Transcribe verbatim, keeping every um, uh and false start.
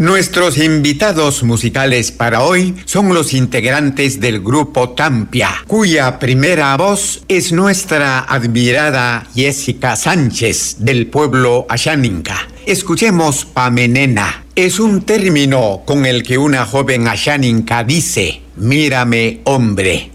Nuestros invitados musicales para hoy son los integrantes del grupo Tampia, cuya primera voz es nuestra admirada Jessica Sánchez, del pueblo Ashaninka. Escuchemos Pamenena. Es un término con el que una joven Ashaninka dice: mírame, hombre.